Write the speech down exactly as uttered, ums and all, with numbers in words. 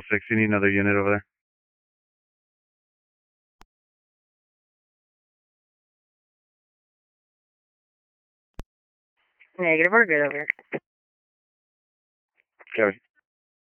six, you need another unit over there. Negative, we're good over here. Copy.